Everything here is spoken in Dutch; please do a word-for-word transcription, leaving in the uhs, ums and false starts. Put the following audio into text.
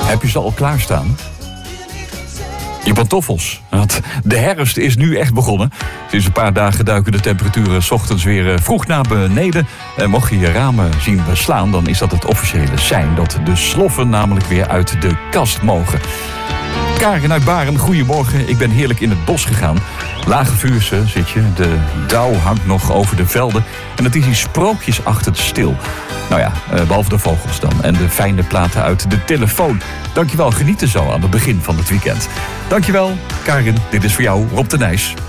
Heb je ze al klaarstaan? Je pantoffels. Want de herfst is nu echt begonnen. Sinds een paar dagen duiken de temperaturen 's ochtends weer vroeg naar beneden. En mocht je je ramen zien beslaan, dan is dat het officiële sein dat de sloffen namelijk weer uit de kast mogen. Karin uit Baren, goedemorgen. Ik ben heerlijk in het bos gegaan. Lage vuurse zit je. De dauw hangt nog over de velden. En het is hier sprookjesachtig stil. Nou ja, behalve de vogels dan. En de fijne platen uit de telefoon. Dankjewel, genieten zo aan het begin van het weekend. Dankjewel, Karin. Dit is voor jou, Rob de Nijs.